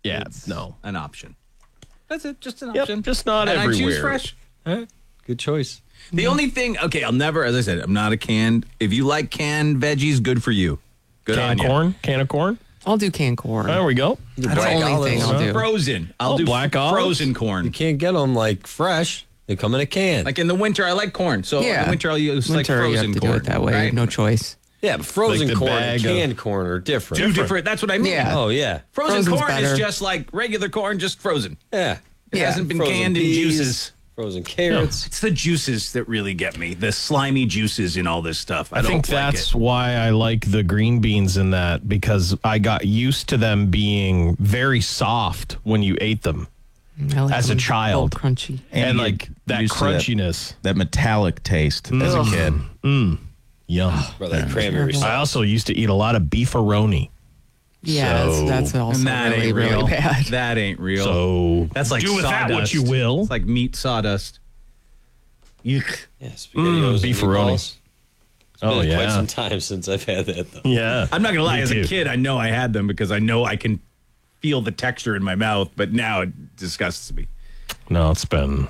Yeah, It's no. an option. That's it. Just an Yep, option. just not and everywhere. I choose fresh. Good choice. The only thing, okay, I'll never, as I said, I'm not a canned. If you like canned veggies, good for you. Good on Canned you. corn? Can of corn? I'll do canned corn. There we go. That's the only thing I'll do. Frozen. I'll do black olives? frozen corn. You can't get them like fresh. They come in a can. Like in the winter, I like corn. So in Yeah. the winter, I'll use like Winter, frozen you have to corn. do it that way. Right? No choice. yeah, but frozen Like the corn and bag of- canned corn are different. Two different. That's what I mean. Yeah. Oh, yeah. Frozen Frozen's corn is better. just like regular corn, just frozen. Yeah. It Yeah. hasn't been Frozen canned in peas, juices. Frozen carrots. It's the juices that really get me. The slimy juices in all this stuff. I think don't like that's it. why I like the green beans in that, because I got used to them being very soft when you ate them. I like As a them child. all crunchy. And you like get that used to that- crunchiness. That metallic taste as a kid. Yum. Or like cranberry sauce. I also used to eat a lot of beefaroni. Yeah, So- that's also And that really, ain't real. really bad. That ain't real. So that's like do with sawdust. that what you will. It's like meat sawdust. Yuck. Yeah, SpaghettiOs and beefaroni. meatballs. Oh, Been yeah. quite some time since I've had that, though. Yeah. I'm not gonna lie. Me As too. a kid, I know I had them because I know I can feel the texture in my mouth. But now it disgusts me. No, it's been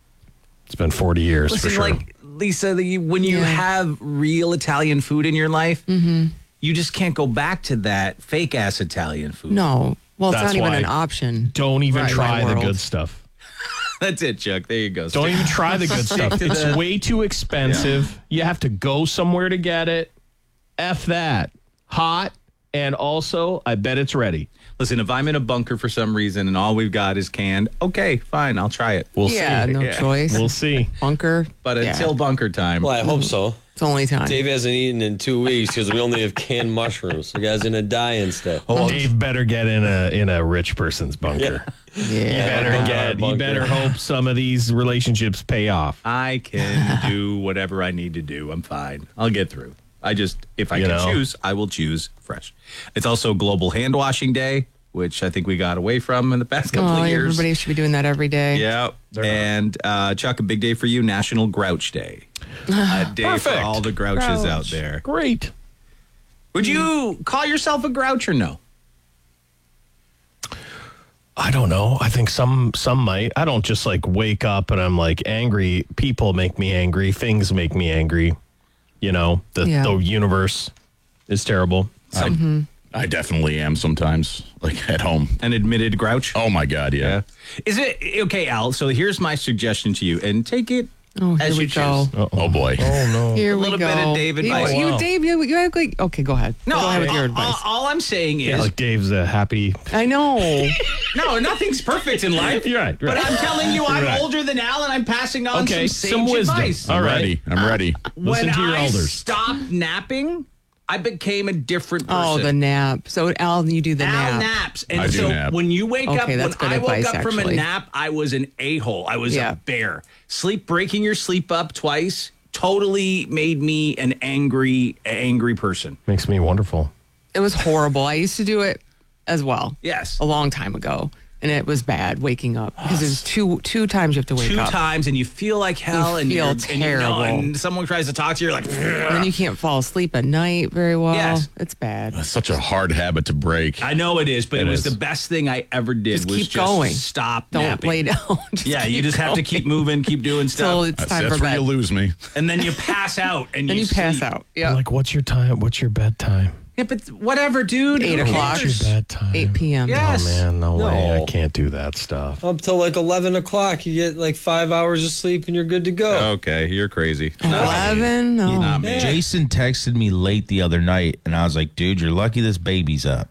40 years Listen, for sure. like Lisa, when you Yeah. have real Italian food in your life, you just can't go back to that fake ass Italian food. No. Well, it's That's not even why- an option. Don't even Right. try My the world. good stuff. That's it, Chuck. There you go. Don't even try the good stuff. to It's the- way too expensive. You have to go somewhere to get it. F that. Hot. And also, I bet it's ready. Listen, if I'm in a bunker for some reason and all we've got is canned, okay, fine, I'll try it. We'll Yeah, see. no choice. We'll see. Bunker. But yeah. until bunker time, Well, I hope so. It's the only time. Dave hasn't eaten in 2 weeks because we only have canned mushrooms. The guy's gonna die instead. Dave better get in a rich person's bunker. Yeah. You better hope some of these relationships pay off. I can do whatever I need to do. I'm fine. I'll get through. If I You can know. choose, I will choose fresh. It's also Global Hand Washing Day, which I think we got away from in the past couple Oh, of years. everybody should be doing that every day. Yeah. And Chuck, a big day for you, National Grouch Day. A day for Perfect. all the grouches out there. Great. Would you call yourself a grouch or no? I don't know. I think some might. I don't just like wake up and I'm like angry. People make me angry. Things make me angry. You know, the universe is terrible. I definitely am sometimes, like at home. An admitted grouch? Oh my God, yeah. Is it okay, Al? So here's my suggestion to you, and take it Oh, here as we you go. choose. Oh boy. Oh no. Here A we little go. bit of Dave advice. Dave, you act like, okay, go ahead. No, go ahead with your advice. all I'm saying is, Yeah, like Dave's a happy. I know. no, nothing's perfect in life. You're right. But I'm telling you, I'm Right. older than Al, and I'm passing on Okay, some some sage wisdom. advice. All I'm right. ready. I'm ready. Listen When to your I elders. stopped napping, I became a different person. Oh, the nap. So, Al, you do the Al nap. naps. And I do so nap. when you wake up, Okay, when that's good I woke advice, up from a actually. nap, I was an a-hole. I was Yeah. a bear. Breaking your sleep up twice totally made me an angry person. Makes me wonderful. It was horrible. I used to do it as well. Yes. A long time ago. And it was bad waking up because there's two times you have to wake Two up. times, and you feel like hell, You and feel you're- and, you know, terrible. and someone tries to talk to you, you're like, And then you can't fall asleep at night very well. Yes. It's bad. That's such a hard habit to break. I know it is, but it was is. the best thing I ever did. Just was keep going. Stop Don't napping. lay down. Yeah, you just have to keep moving, keep doing Till stuff, it's time That's for where bed. you lose me. and then you pass out, and Then you pass sleep. out. Yeah. Like, what's your time? What's your bedtime? Yeah, but whatever, dude. 8 Who o'clock. cares? What's your bedtime? 8 p.m. Yes. Oh man, no way. I No. can't do that stuff. Up till like 11 o'clock, you get like 5 hours of sleep and you're good to go. Okay, you're crazy. 11? No. Not me. Jason texted me late the other night, and I was like, dude, you're lucky this baby's up.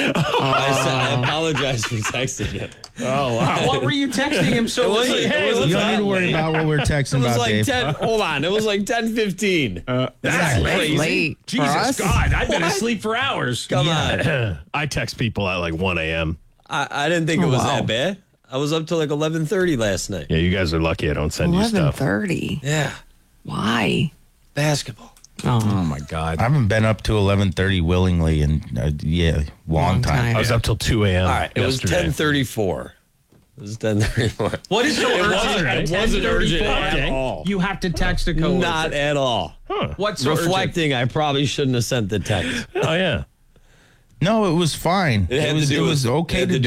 I apologize for texting you. What were you texting him so was late? like, hey, You what's don't up? need to worry about what we're texting It was about, like Dave. 10. Hold on. It was like 10:15. That's That's crazy. late for Jesus us. God, I've been asleep for hours. Come on. I text people at like 1 a.m. I didn't think it Oh, was wow. that bad. I was up till like 11:30 last night. Yeah, you guys are lucky I don't send you stuff. 11:30. Yeah. Why? Basketball. Oh my God. I haven't been up to 11:30 willingly in, long time. I was up till 2 a.m. All right. It was yesterday. 10:34. It was 10:34. What is so urgent? It wasn't urgent at Okay. all. You have to text a coworker. Not at all. What's so urgent? Reflecting, I probably shouldn't have sent the text. Oh yeah. No, it was fine. It had to was, do it was with- okay it had to to